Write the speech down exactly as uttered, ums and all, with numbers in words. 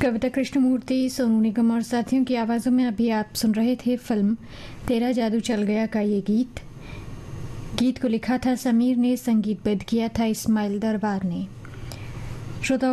कविता कृष्णमूर्ति, सोनू निगम और साथियों की आवाज़ों में अभी आप सुन रहे थे फिल्म तेरा जादू चल गया का ये गीत। गीत को लिखा था समीर ने, संगीतबद्ध किया था इस्माइल दरबार ने। श्रोता